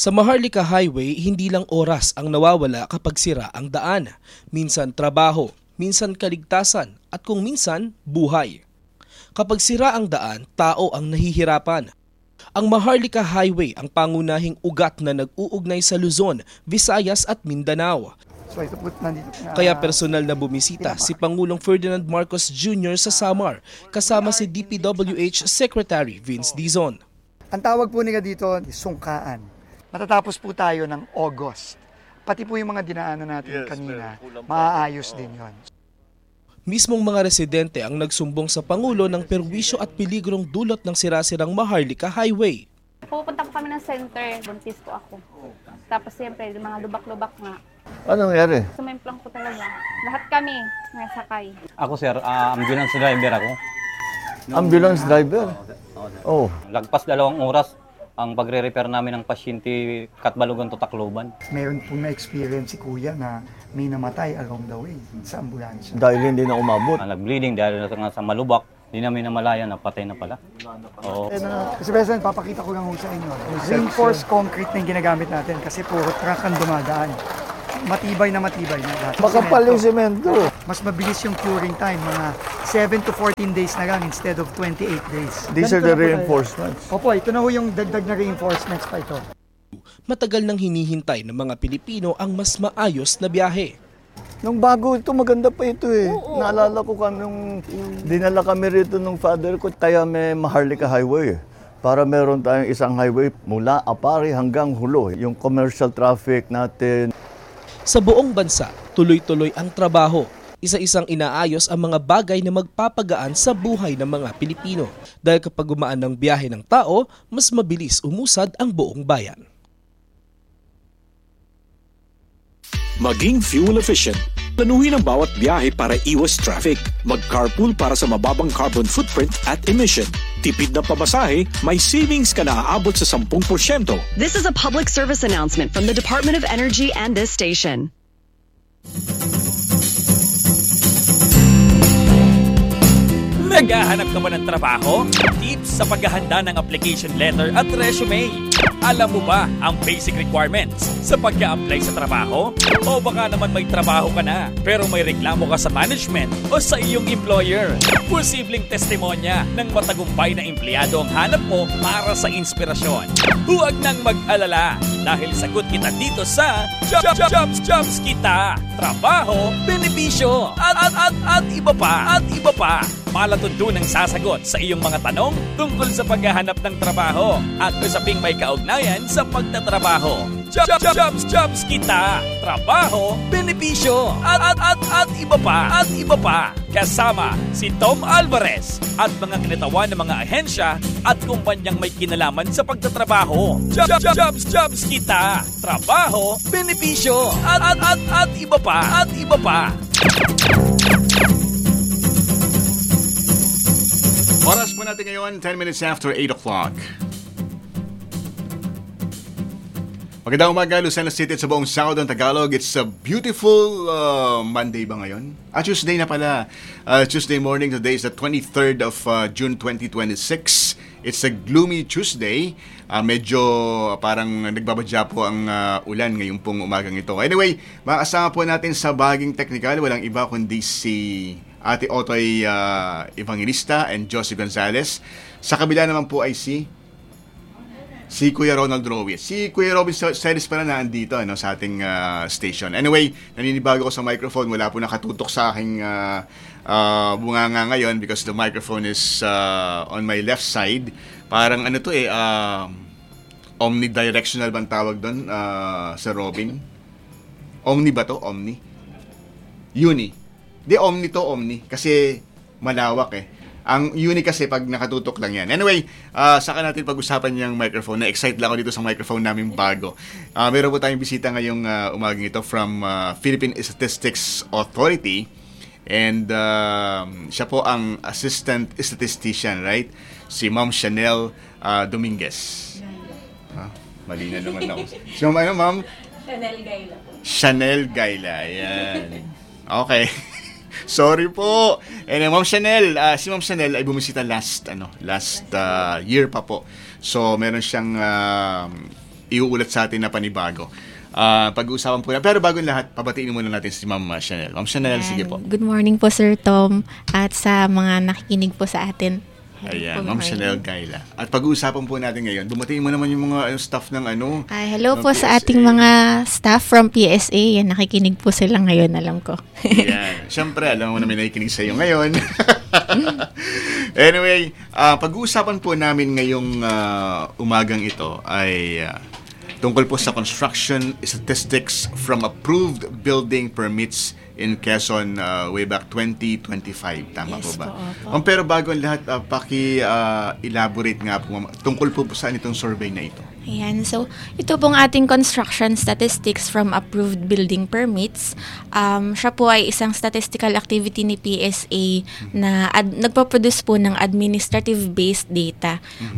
Sa Maharlika Highway, hindi lang oras ang nawawala kapag sira ang daan. Minsan trabaho, minsan kaligtasan, at kung minsan, buhay. Kapag sira ang daan, tao ang nahihirapan. Ang Maharlika Highway ang pangunahing ugat na nag-uugnay sa Luzon, Visayas at Mindanao. Kaya personal na bumisita si Pangulong Ferdinand Marcos Jr. sa Samar, kasama si DPWH Secretary Vince Dizon. Ang tawag po nila dito, sungkaan. Matatapos po tayo ng August. Pati po yung mga dinaanan natin kanina, maaayos din yon. Mismong mga residente ang nagsumbong sa Pangulo ng perwisyo at peligrong dulot ng sira-sirang Maharlika Highway. Pupunta po kami ng center, buntis po ako. Tapos siyempre, mga lubak-lubak nga. Anong nangyari? Sumemplang po talaga. Lahat kami nasakay. Ako sir, ambulance driver ako. Ambulance driver? Oh. Lagpas 2 oras ang pagre-repair namin ng pasyente Katbalogan to Tacloban. Meron pong na-experience si Kuya na may namatay along the way sa ambulansya. Dahil hindi na umabot. Nag-bleeding dahil nga sa malubak. Hindi namin namalayan na patay na pala. Oo. Kasi President, papakita ko lang sa inyo. Reinforced concrete na yung ginagamit natin kasi puro truck ang dumadaan. Matibay na lahat. Makapal yung semento. Mas mabilis yung curing time, mga 7 to 14 days na lang instead of 28 days. These are the reinforcements. Opo, ito na ho yung dagdag na reinforcements pa ito. Matagal nang hinihintay ng mga Pilipino ang mas maayos na biyahe. Nung bago ito, maganda pa ito eh. Naalala ko nung dinala kami rito ng father ko, kaya may Maharlika Highway. Para meron tayong isang highway mula Apari hanggang Hulo. Yung commercial traffic natin. Sa buong bansa, tuloy-tuloy ang trabaho. Isa-isang inaayos ang mga bagay na magpapagaan sa buhay ng mga Pilipino. Dahil kapag gumaan ng biyahe ng tao, mas mabilis umusad ang buong bayan. Maging fuel efficient. Planuhin ang bawat biyahe para iwas traffic. Mag-carpool para sa mababang carbon footprint at emission. Tipid na pamasahe, may savings ka na aabot sa 10%. This is a public service announcement from the Department of Energy and this station. Naghahanap ka ba ng trabaho? Tips sa paghahanda ng application letter at resume. Alam mo ba ang basic requirements sa pag-a-apply sa trabaho? O baka naman may trabaho ka na pero may reklamo ka sa management o sa iyong employer? Posibleng testimonya ng matagumpay na empleyado ang hanap mo para sa inspirasyon. Huwag nang mag-alala dahil sagot kita dito sa Jobs Kita. Trabaho, benepisyo, at iba pa. Malatuntunang sasagot sa iyong mga tanong tungkol sa paghahanap ng trabaho at usaping may kaugnayan sa pagtatrabaho. Jobs Kita. Trabaho, benepisyo, at iba pa. Kasama si Tom Alvarez at mga kinatawan ng mga ahensya at kumpanyang may kinalaman sa pagtatrabaho. Jobs Kita. Trabaho, benepisyo, at iba pa. Oras po natin ngayon, 10 minutes after 8 o'clock. Magandang umaga, Lucena City at sa buong Southern Tagalog. It's a beautiful Monday ba ngayon? Tuesday na pala. Tuesday morning. Today is the 23rd of June 2026. It's a gloomy Tuesday. Medyo parang nagbabadya po ang ulan ngayong pong umagang ito. Anyway, makasama po natin sa baging technical. Walang iba kundi si Ate Otoy Evangelista and Josie Gonzalez. Sa kabila naman po ay si Kuya Ronald Rowe. Si Kuya Robin Celis pala na andito sa ating station. Anyway, naninibago ko sa microphone. Wala po nakatutok sa aking bunganga ngayon because the microphone is on my left side. Parang omnidirectional bang tawag doon sa Robin? Omni ba to? Omni? Uni. Di omni to, omni. Kasi malawak eh. Ang uni kasi pag nakatutok lang yan. Anyway, saka natin pag-usapan yung microphone. Na-excite lang ako dito sa microphone namin bago. Meron po tayong bisita ngayong umagang ito from Philippine Statistics Authority. And siya po ang assistant statistician, right? Si Ma'am Chanel Dominguez. Mali na naman ako. Si Ma'am? Chanel Gaila. Chanel Gaila, yan. Okay. Sorry po. And Ma'am Chanel, si Ma'am Chanel ay bumisita last year pa po. So meron siyang iuulat sa atin na panibago. Pag-uusapan po na. Pero bago lahat, pabatiin muna natin si Ma'am Chanel. Ma'am Chanel, sige po. Good morning po, Sir Tom, at sa mga nakikinig po sa atin. Ayan, Ma'am Chanel Gaila. At pag-uusapan po natin ngayon, bumatiin mo naman yung mga staff ng hello ng po PSA. sa ating mga staff from PSA. Yan, nakikinig po sila ngayon, alam ko. Ayan. Siyempre, alam mo na may nakikinig sa iyo ngayon. Anyway, pag-uusapan po namin ngayong umagang ito ay tungkol po sa construction statistics from approved building permits in Quezon way back 2025. Tama Yes, po ba? po. Pero bago ang lahat, paki-elaborate nga po, tungkol po saan itong survey na ito? Ayan, so ito pong ating construction statistics from approved building permits. Siya po ay isang statistical activity ni PSA na nagpo-produce po ng administrative-based data.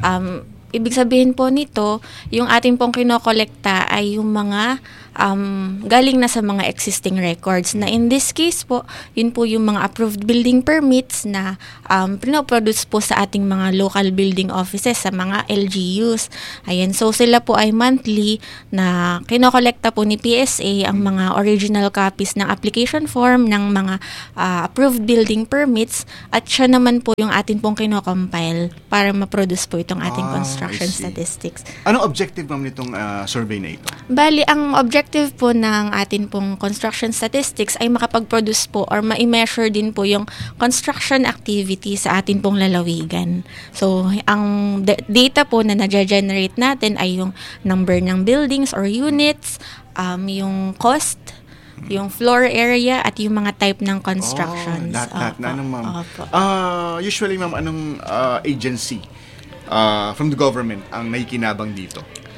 Ibig sabihin po nito, yung ating pong kinokolekta ay yung mga galing na sa mga existing records. Na in this case po, yun po yung mga approved building permits na pinoproduce po sa ating mga local building offices, sa mga LGUs. Ayan, so sila po ay monthly na kinokolekta po ni PSA ang mga original copies ng application form ng mga approved building permits, at siya naman po yung atin pong kinocompile para ma-produce po itong ating construction statistics. Anong objective, ma'am, nitong survey na ito? Bali, ang objective po ng atin pong construction statistics ay makapag-produce po or ma-measure din po yung construction activity sa atin pong lalawigan. So, ang data po na na-generate natin ay yung number ng buildings or units, yung cost, yung floor area, at yung mga type ng constructions. Lahat na, ma'am? Opo. Usually, ma'am, anong agency from the government ang nakikinabang dito?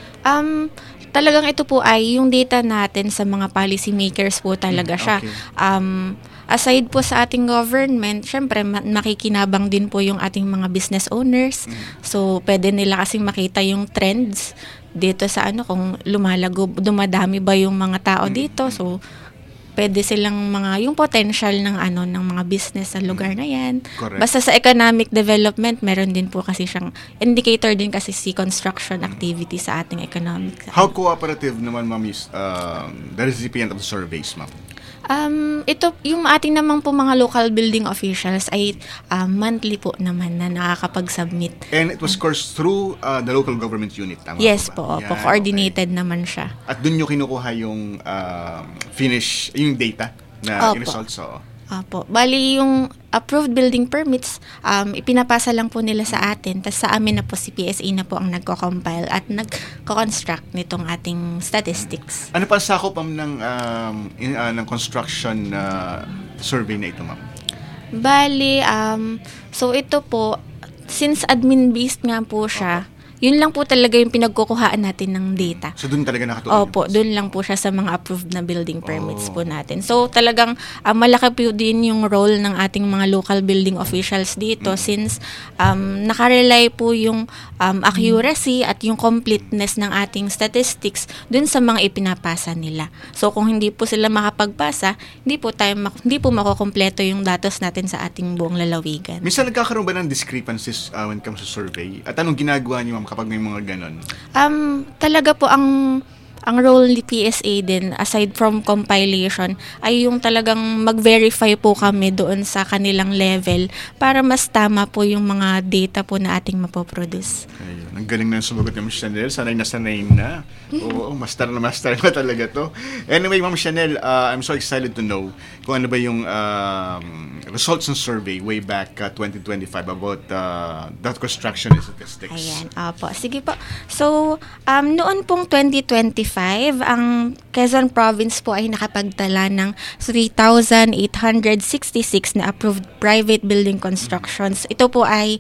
Talagang ito po ay yung data natin sa mga policy makers po talaga siya. Okay. Aside po sa ating government, syempre makikinabang din po yung ating mga business owners. So, pwede nila kasing makita yung trends dito sa kung lumalago, dumadami ba yung mga tao dito. So, pwede silang yung potential ng ng mga business sa lugar na yan. Correct. Basta sa economic development, meron din po kasi siyang indicator din kasi si construction activity sa ating economic. How cooperative naman, ma'am, is the recipient of the surveys, ma'am? Ito, yung ating naman po mga local building officials ay monthly po naman na nakakapag-submit. And it was coursed through the local government unit, tama Yes po ba? po, coordinated naman siya. At dun nyo kinukuha yung yung data na Opo. results. Opo. Bali, yung approved building permits, ipinapasa lang po nila sa atin. Tapos sa amin na po si PSA na po ang nagko-compile at nagko-construct nitong ating statistics. Ano pa sakop, ma'am, ng construction survey na ito, ma'am? Bali, so ito po, since admin-based nga po siya, yun lang po talaga yung pinagkukuhaan natin ng data. So, doon talaga nakatuon? Opo, doon lang po siya sa mga approved na building permits po natin. So, talagang malaki po din yung role ng ating mga local building officials dito since nakarely po yung accuracy at yung completeness ng ating statistics doon sa mga ipinapasa nila. So, kung hindi po sila makapagpasa, hindi po makukumpleto yung datos natin sa ating buong lalawigan. Minsan nagkakaroon ba ng discrepancies when it comes to survey? At anong ginagawa niyo, ma'am, kapag may mga ganon? Talaga po ang role ni PSA din, aside from compilation, ay yung talagang mag-verify po kami doon sa kanilang level para mas tama po yung mga data po na ating mapoproduce. Ayun, ang galing na sumagot ni Ma'am Chanel. Sanay na. Oo, master na talaga to. Anyway, Ma'am Chanel, I'm so excited to know kung ano ba yung results ng survey way back 2025 about that construction statistics. Ayan, opo. Sige po. So, noon pong 2025, ang Quezon Province po ay nakapagtala ng 3,866 na approved private building constructions. Ito po ay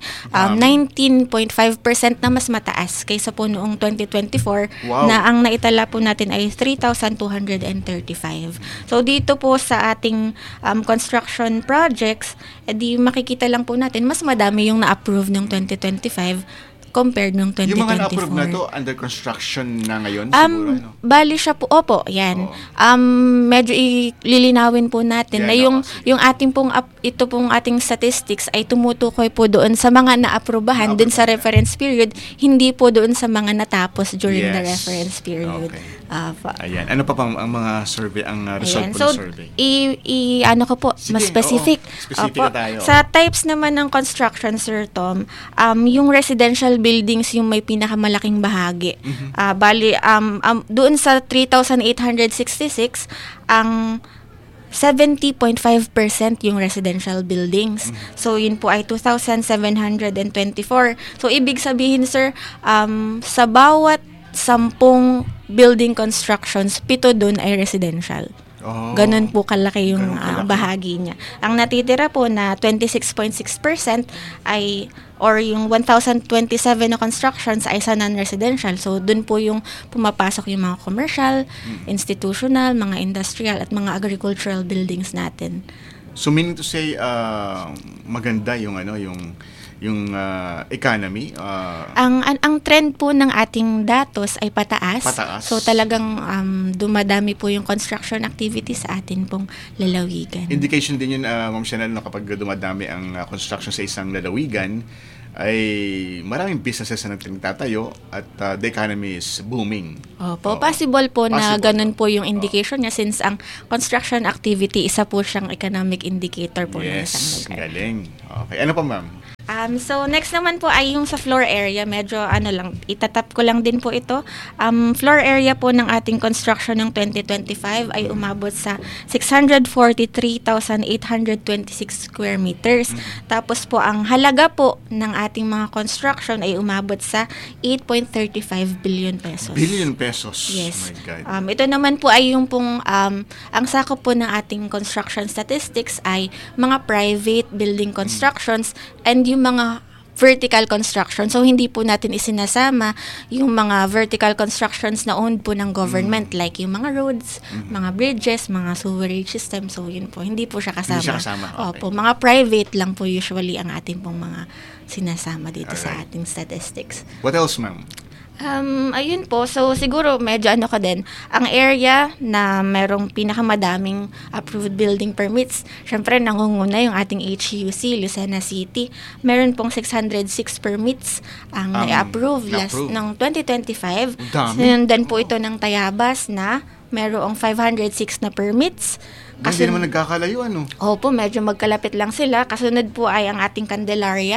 19.5% na mas mataas kaysa po noong 2024 na ang naitala po natin ay 3,235. So, dito po sa ating construction projects, di makikita lang po natin, mas madami yung na-approve ng 2025 compared nung 2024. Yung mga na-approve na to, under construction na ngayon siguro, ano? Bali siya po, opo, yan. Medyo lilinawin po natin Yan, na yung ating pong, ito pong ating statistics ay tumutukoy po doon sa mga na-aprobahan dun sa reference period, hindi po doon sa mga natapos during the reference period. Okay. Ayan. Ano pa pang ang mga survey, ang result po ng survey? Ano ko po, Sige, mas specific. Specific na tayo. Sa types naman ng construction, Sir Tom, yung residential buildings yung may pinakamalaking bahagi. Bali, doon sa 3,866, ang 70.5% yung residential buildings. So, yun po ay 2,724. So, ibig sabihin, sir, sa bawat 10 building constructions, 7 doon ay residential. Ganun po kalaki yung bahagi niya. Ang natitira po na 26.6% ay, or yung 1,027 na constructions ay sa non-residential. So, dun po yung pumapasok yung mga commercial, institutional, mga industrial, at mga agricultural buildings natin. So, meaning to say, maganda yung economy. Ang trend po ng ating datos ay pataas. So talagang dumadami po yung construction activity sa atin pong lalawigan. Indication din yun, Ma'am Chanel, na kapag dumadami ang construction sa isang lalawigan, ay maraming businesses na nagtatayo at the economy is booming. Possible po na ganun po yung indication niya since ang construction activity, isa po siyang economic indicator po ng isang lugar. Galing. Okay. Ano pa, ma'am? So next naman po ay yung sa floor area, medyo itatap ko lang din po ito. Floor area po ng ating construction ng 2025 ay umabot sa 643,826 square meters. Tapos po ang halaga po ng ating mga construction ay umabot sa 8.35 billion pesos. Billion pesos? Yes. Oh my God. Ito naman po ay yung pong, ang sakop po ng ating construction statistics ay mga private building constructions and yung mga vertical construction. So, hindi po natin isinasama yung mga vertical constructions na owned po ng government like yung mga roads, mga bridges, mga sewerage system. So, yun po. Hindi po siya kasama. Hindi siya kasama. Okay. Opo, mga private lang po usually ang ating pong mga sinasama dito sa ating statistics. What else, ma'am? Ayun po. So, siguro medyo ko din. Ang area na merong pinakamadaming approved building permits, syempre nangunguna yung ating HUC, Lucena City. Meron pong 606 permits ang na-approve last ng 2025. Sinundan po ito ng Tayabas na merong 506 na permits. Hindi naman nagkakalayo, ano? Opo, medyo magkalapit lang sila. Kasunod po ay ang ating Candelaria,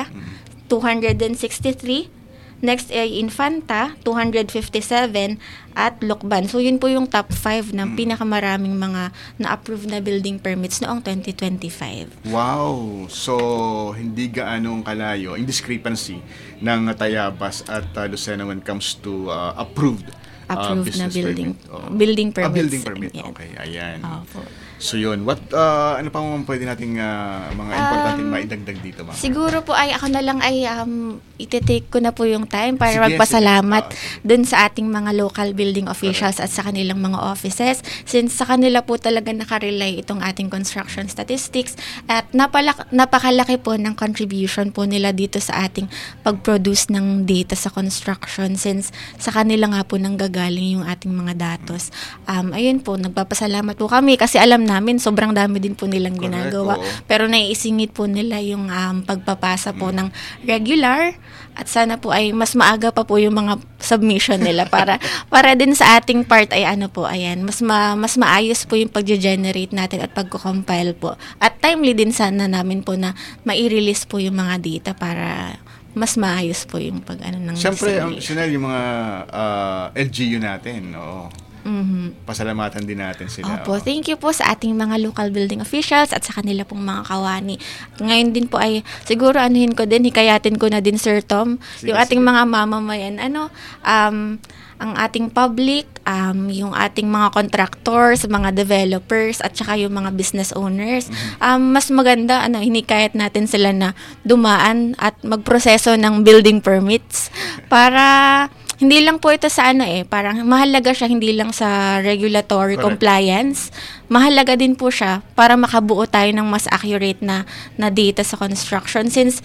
263. Next ay Infanta, 257, at Lucban. So, yun po yung top 5 ng pinakamaraming mga na-approve na building permits noong 2025. Wow! So, hindi gaanong kalayo, in discrepancy ng Tayabas at Lucena when it comes to approved na building permit. Building permits. Building permit, okay. Ayan. So yun, ano pa pwede nating mga importanteng maidagdag dito, ma'am? Siguro po ay ako na lang ay iti-take ko na po yung time para magpasalamat dun sa ating mga local building officials at sa kanilang mga offices since sa kanila po talaga nakarely itong ating construction statistics at napakalaki po ng contribution po nila dito sa ating pag-produce ng data sa construction since sa kanila nga po nanggagaling yung ating mga datos. Ayun po, nagpapasalamat po kami kasi alam namin, sobrang dami din po nilang ginagawa. Pero naiisingit po nila yung pagpapasa po ng regular at sana po ay mas maaga pa po yung mga submission nila para din sa ating part ay mas maayos po yung pag-generate natin at pagko-compile po. At timely din sana namin po na mai-release po yung mga data para mas maayos po yung ng Siyempre, Chanel, yung mga LGU natin, pasalamatan din natin sila. Opo, thank you po sa ating mga local building officials at sa kanila pong mga kawani. Ngayon din po ay siguro hikayatin ko na din, Sir Tom, yung ating mga mamamayan, ang ating public, yung ating mga contractors, mga developers, at saka yung mga business owners. Mas maganda, hinikayat natin sila na dumaan at magproseso ng building permits para hindi lang po ito sa parang mahalaga siya hindi lang sa regulatory compliance. Mahalaga din po siya para makabuo tayo ng mas accurate na data sa construction since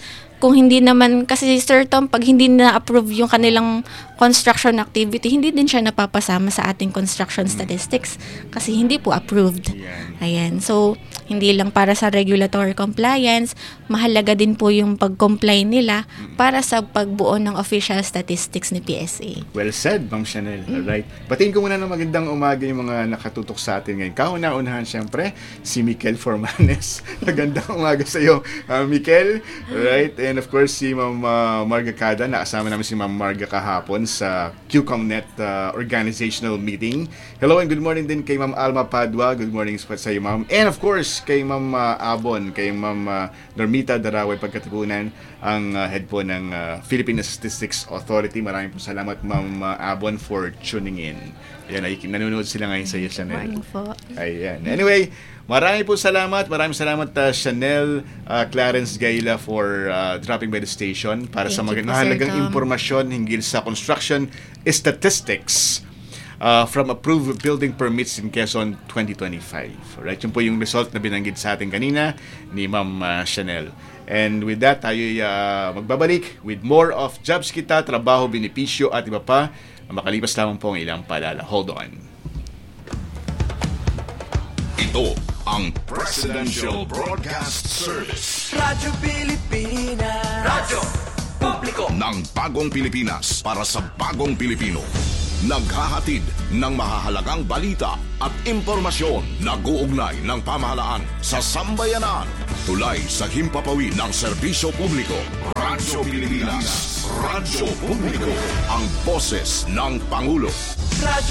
kung hindi naman, kasi Sir Tom, pag hindi na-approve yung kanilang construction activity, hindi din siya napapasama sa ating construction statistics kasi hindi po approved. Ayan. So, hindi lang para sa regulatory compliance, mahalaga din po yung pag-comply nila para sa pagbuo ng official statistics ni PSA. Well said, Ma'am Chanel. Alright. Batiin ko muna ng magandang umaga yung mga nakatutok sa atin ngayon. Kauna-unahan siyempre, si Mikel Formanes. Magandang umaga sa iyo, Mikel. Alright. And of course, si Ma'am Marga Cada. Nakasama namin si Ma'am Marga kahapon sa QCOMNet organizational meeting. Hello and good morning din kay Ma'am Alma Padua. Good morning sa iyo, Ma'am. And of course, kay Ma'am Abon, kay Ma'am Normita Daraway Pagkatipunan, ang head po ng Philippine Statistics Authority. Maraming po salamat, Ma'am Abon, for tuning in. Ayan, ay nanonood sila ngayon sa iyo, Chanel. Ayan. Anyway, maraming po salamat. Maraming salamat, Chanel, Clarence Gaila, for dropping by the station para sa mahalagang impormasyon hinggil sa construction statistics from approved building permits in Quezon 2025. Right? Yun po yung result na binanggit sa atin kanina ni Ma'am Chanel. And with that, tayo magbabalik with more of Jobs Kita, Trabaho, Benepisyo at iba pa. Makalipas lamang po ang ilang paalala. Hold on. Ito ang Presidential Broadcast Service. Radyo Pilipinas. Radyo Publiko ng bagong Pilipinas para sa bagong Pilipino. Naghahatid ng mahahalagang balita at impormasyon na guugnay ng pamahalaan sa sambayanan. Tulay sa himpapawid ng serbisyo publiko. Radyo Pilipinas. Radyo Publiko. Ang boses ng Pangulo. Radyo